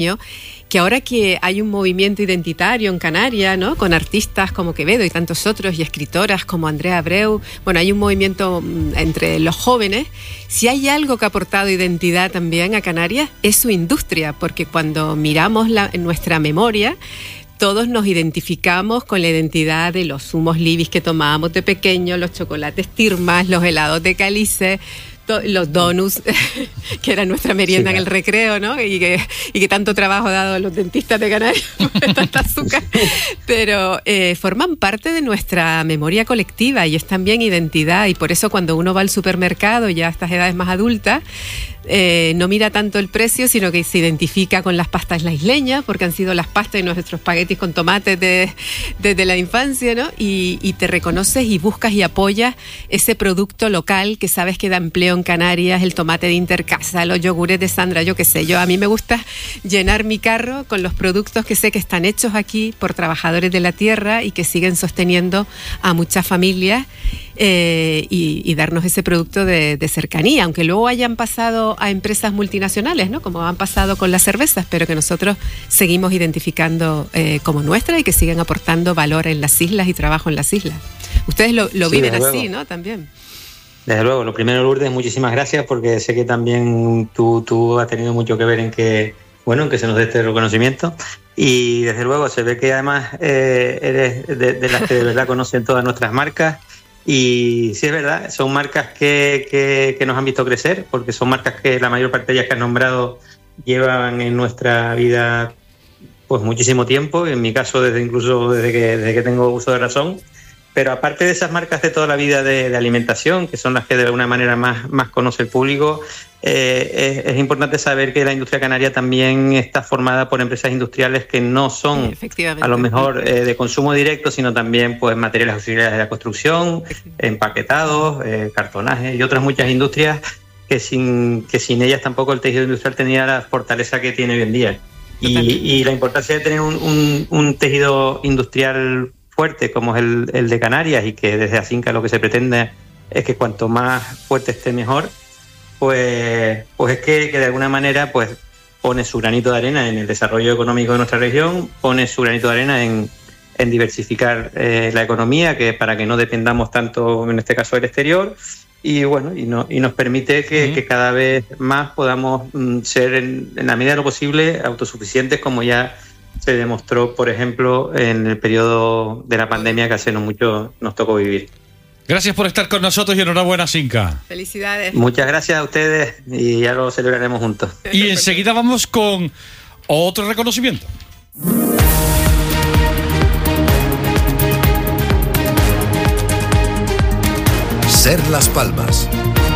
que ahora que hay un movimiento identitario en Canarias, ¿no?, con artistas como Quevedo y tantos otros, y escritoras como Andrea Abreu, bueno, hay un movimiento entre los jóvenes. Si hay algo que ha aportado identidad también a Canarias, es su industria, porque cuando miramos en nuestra memoria, todos nos identificamos con la identidad de los zumos Libis que tomábamos de pequeño, los chocolates Tirmas, los helados de Calice, los donuts, que era nuestra merienda en el recreo, ¿no? Y que tanto trabajo ha dado a los dentistas de Canarias, tanta azúcar. Pero forman parte de nuestra memoria colectiva y es también identidad. Y por eso cuando uno va al supermercado, ya a estas edades más adultas, no mira tanto el precio, sino que se identifica con las pastas isleñas, porque han sido las pastas y nuestros espaguetis con tomates desde la infancia, ¿no? Y te reconoces y buscas y apoyas ese producto local que sabes que da empleo en Canarias, el tomate de Intercasa, los yogures de Sandra, yo qué sé. A mí me gusta llenar mi carro con los productos que sé que están hechos aquí por trabajadores de la tierra y que siguen sosteniendo a muchas familias. Y darnos ese producto de cercanía, aunque luego hayan pasado a empresas multinacionales, ¿no?, como han pasado con las cervezas, pero que nosotros seguimos identificando como nuestra y que siguen aportando valor en las islas y trabajo en las islas. Ustedes lo viven así, ¿no?, también. Desde luego. Lo primero, Lourdes, muchísimas gracias, porque sé que también tú has tenido mucho que ver en que se nos dé este reconocimiento. Y desde luego se ve que además eres de las que de verdad conocen todas nuestras marcas. Y sí, es verdad, son marcas que nos han visto crecer, porque son marcas que la mayor parte de ellas que has nombrado llevan en nuestra vida pues muchísimo tiempo, en mi caso desde que tengo uso de razón. Pero aparte de esas marcas de toda la vida de alimentación, que son las que de alguna manera más conoce el público, es importante saber que la industria canaria también está formada por empresas industriales que no son a lo mejor de consumo directo, sino también pues materiales auxiliares de la construcción, empaquetados, cartonaje y otras muchas industrias que sin ellas tampoco el tejido industrial tenía la fortaleza que tiene hoy en día. Y la importancia de tener un tejido industrial fuerte como es el de Canarias, y que desde Acinca lo que se pretende es que cuanto más fuerte esté mejor, pues es que de alguna manera pues pone su granito de arena en el desarrollo económico de nuestra región, pone su granito de arena en diversificar la economía, que para que no dependamos tanto, en este caso, del exterior, y bueno, y nos permite que cada vez más podamos ser en la medida de lo posible autosuficientes, como ya se demostró, por ejemplo, en el periodo de la pandemia que hace no mucho nos tocó vivir. Gracias por estar con nosotros y enhorabuena, Acinca. Felicidades. Muchas gracias a ustedes y ya lo celebraremos juntos. Y enseguida vamos con otro reconocimiento. Ser Las Palmas.